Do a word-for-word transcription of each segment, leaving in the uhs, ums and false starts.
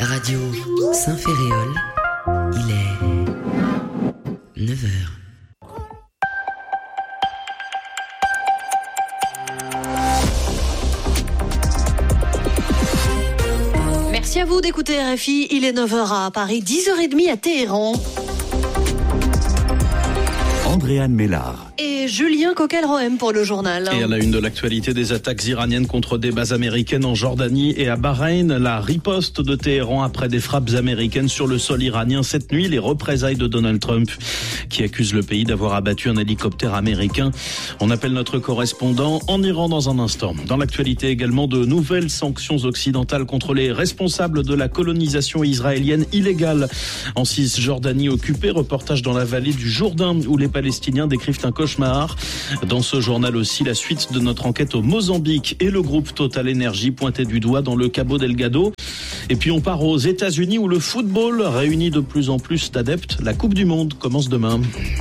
Radio Saint-Féréol, il est neuf heures. Merci à vous d'écouter R F I, il est neuf heures à Paris, dix heures trente à Téhéran. Andréane Mélard. Et Julien Coquel-Rohem pour le journal. Et à la une de l'actualité, des attaques iraniennes contre des bases américaines en Jordanie et à Bahreïn. La riposte de Téhéran après des frappes américaines sur le sol iranien cette nuit. Les représailles de Donald Trump qui accuse le pays d'avoir abattu un hélicoptère américain. On appelle notre correspondant en Iran dans un instant. Dans l'actualité également, de nouvelles sanctions occidentales contre les responsables de la colonisation israélienne illégale en Cisjordanie occupée. Reportage dans la vallée du Jourdain où les Palestiniens décrivent un cauchemar. Dans ce journal aussi, la suite de notre enquête au Mozambique et le groupe Total Energy pointé du doigt dans le Cabo Delgado. Et puis on part aux États-Unis où le football réunit de plus en plus d'adeptes. La Coupe du Monde commence demain.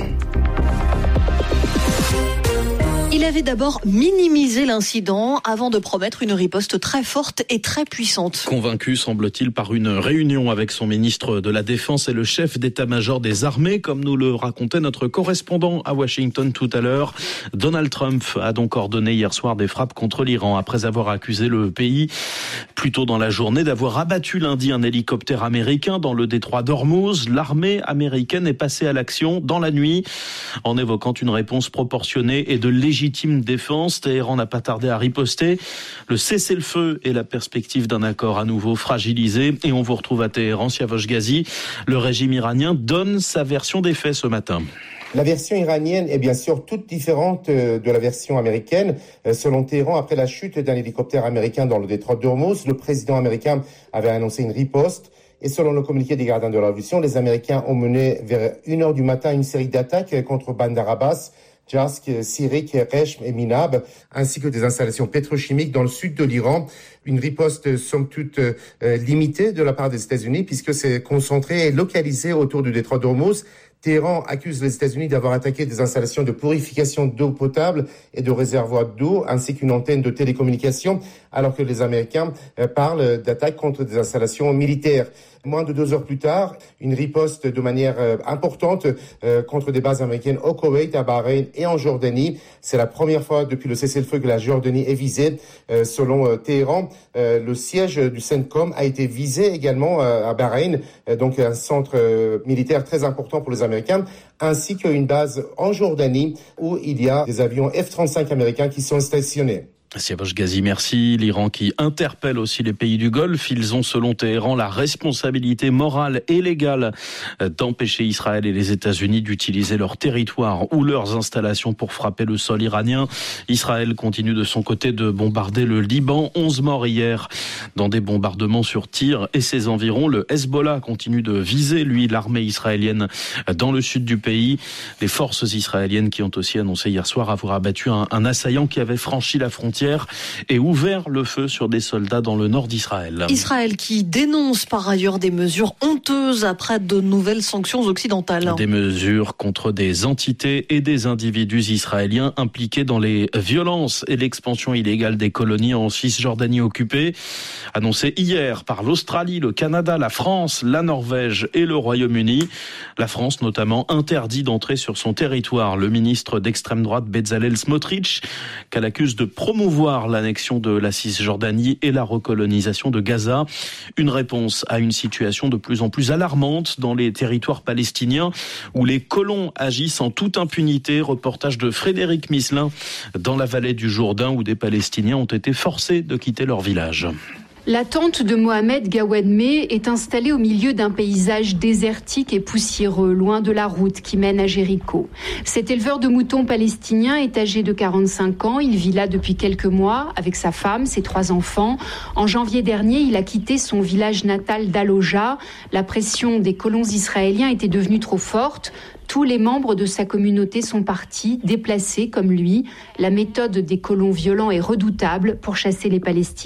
Il avait d'abord minimisé l'incident avant de promettre une riposte très forte et très puissante. Convaincu, semble-t-il, par une réunion avec son ministre de la Défense et le chef d'état-major des armées, comme nous le racontait notre correspondant à Washington tout à l'heure. Donald Trump a donc ordonné hier soir des frappes contre l'Iran après avoir accusé le pays, plus tôt dans la journée, d'avoir abattu lundi un hélicoptère américain dans le détroit d'Ormuz. L'armée américaine est passée à l'action dans la nuit en évoquant une réponse proportionnée et de légitime défense. Téhéran n'a pas tardé à riposter. Le cessez-le-feu et la perspective d'un accord à nouveau fragilisé. Et on vous retrouve à Téhéran, Siavosh Ghazi. Le régime iranien donne sa version des faits ce matin. La version iranienne est bien sûr toute différente de la version américaine. Selon Téhéran, après la chute d'un hélicoptère américain dans le détroit d'Ormuz, le président américain avait annoncé une riposte. Et selon le communiqué des gardiens de la révolution, les Américains ont mené vers une heure du matin une série d'attaques contre Bandar Abbas, Jask, Sirik, Reshm et Minab, ainsi que des installations pétrochimiques dans le sud de l'Iran. Une riposte somme toute euh, limitée de la part des États-Unis puisque c'est concentré et localisé autour du détroit d'Ormuz. Téhéran accuse les États-Unis d'avoir attaqué des installations de purification d'eau potable et de réservoirs d'eau, ainsi qu'une antenne de télécommunication, alors que les Américains euh, parlent d'attaques contre des installations militaires. Moins de deux heures plus tard, une riposte de manière euh, importante euh, contre des bases américaines au Koweït, à Bahreïn et en Jordanie. C'est la première fois depuis le cessez-le-feu que la Jordanie est visée. Euh, selon euh, Téhéran, euh, le siège du CENTCOM a été visé également euh, à Bahreïn, euh, donc un centre euh, militaire très important pour les Américains, ainsi qu'une base en Jordanie où il y a des avions F trente-cinq américains qui sont stationnés. Siavosh Ghazi, merci. L'Iran qui interpelle aussi les pays du Golfe. Ils ont, selon Téhéran, la responsabilité morale et légale d'empêcher Israël et les États-Unis d'utiliser leur territoire ou leurs installations pour frapper le sol iranien. Israël continue de son côté de bombarder le Liban. onze morts hier dans des bombardements sur Tyr et ses environs. Le Hezbollah continue de viser, lui, l'armée israélienne dans le sud du pays. Les forces israéliennes qui ont aussi annoncé hier soir avoir abattu un, un assaillant qui avait franchi la frontière et ouvert le feu sur des soldats dans le nord d'Israël. Israël qui dénonce par ailleurs des mesures honteuses après de nouvelles sanctions occidentales. Des mesures contre des entités et des individus israéliens impliqués dans les violences et l'expansion illégale des colonies en Cisjordanie occupée. Annoncées hier par l'Australie, le Canada, la France, la Norvège et le Royaume-Uni. La France notamment interdit d'entrer sur son territoire le ministre d'extrême droite Bezalel Smotrich, qu'elle accuse de promouvoir l'annexion de la Cisjordanie et la recolonisation de Gaza. Une réponse à une situation de plus en plus alarmante dans les territoires palestiniens où les colons agissent en toute impunité. Reportage de Frédéric Misselin dans la vallée du Jourdain où des Palestiniens ont été forcés de quitter leur village. La tente de Mohamed Gawadmeh est installée au milieu d'un paysage désertique et poussiéreux, loin de la route qui mène à Jéricho. Cet éleveur de moutons palestinien est âgé de quarante-cinq ans. Il vit là depuis quelques mois avec sa femme, ses trois enfants. En janvier dernier, il a quitté son village natal d'Aloja. La pression des colons israéliens était devenue trop forte. Tous les membres de sa communauté sont partis, déplacés comme lui. La méthode des colons violents est redoutable pour chasser les Palestiniens.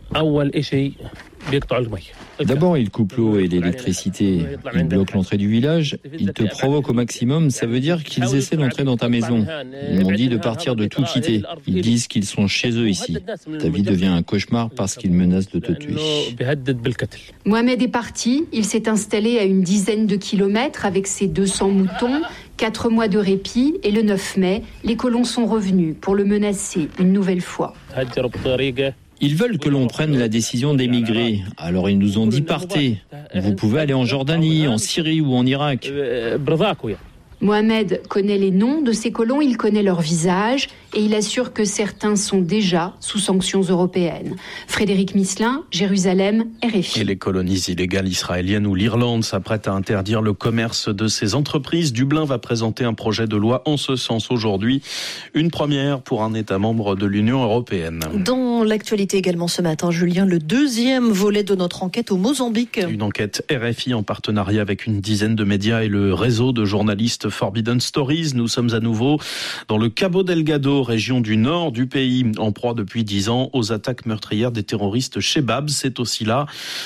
D'abord, ils coupent l'eau et l'électricité. Ils bloquent l'entrée du village. Ils te provoquent au maximum. Ça veut dire qu'ils essaient d'entrer dans ta maison. Ils m'ont dit de partir, de tout quitter. Ils disent qu'ils sont chez eux ici. Ta vie devient un cauchemar parce qu'ils menacent de te tuer. Mohamed est parti. Il s'est installé à une dizaine de kilomètres avec ses deux cents moutons. Quatre mois de répit et le neuf mai, les colons sont revenus pour le menacer une nouvelle fois. Ils veulent que l'on prenne la décision d'émigrer. Alors ils nous ont dit partez. Vous pouvez aller en Jordanie, en Syrie ou en Irak. Mohamed connaît les noms de ces colons, il connaît leur visage et il assure que certains sont déjà sous sanctions européennes. Frédéric Misselin, Jérusalem, R F I. Et les colonies illégales israéliennes ou l'Irlande s'apprêtent à interdire le commerce de ces entreprises. Dublin va présenter un projet de loi en ce sens aujourd'hui. Une première pour un État membre de l'Union européenne. Dans l'actualité également ce matin, Julien, le deuxième volet de notre enquête au Mozambique. Une enquête R F I en partenariat avec une dizaine de médias et le réseau de journalistes Forbidden Stories. Nous sommes à nouveau dans le Cabo Delgado, région du nord du pays, en proie depuis dix ans aux attaques meurtrières des terroristes Chebab. C'est aussi là